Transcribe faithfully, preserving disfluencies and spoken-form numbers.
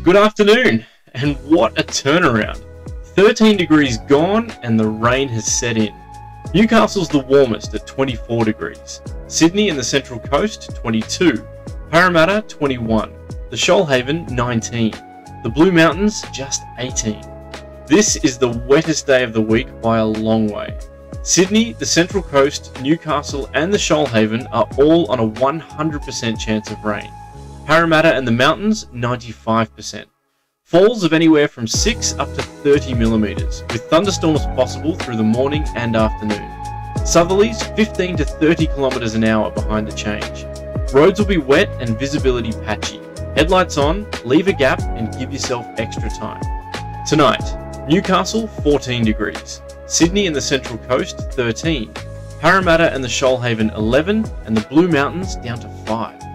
Good afternoon, and what a turnaround. thirteen degrees gone and the rain has set in. Newcastle's the warmest at twenty-four degrees. Sydney and the Central Coast, twenty-two. Parramatta, twenty-one. The Shoalhaven, nineteen. The Blue Mountains, just eighteen. This is the wettest day of the week by a long way. Sydney, the Central Coast, Newcastle and the Shoalhaven are all on a one hundred percent chance of rain. Parramatta and the mountains, ninety-five percent. Falls of anywhere from six up to thirty millimetres, with thunderstorms possible through the morning and afternoon. Southerlies, fifteen to thirty kilometres an hour behind the change. Roads will be wet and visibility patchy. Headlights on, leave a gap and give yourself extra time. Tonight, Newcastle, fourteen degrees. Sydney and the Central Coast, thirteen. Parramatta and the Shoalhaven, eleven, and the Blue Mountains down to five.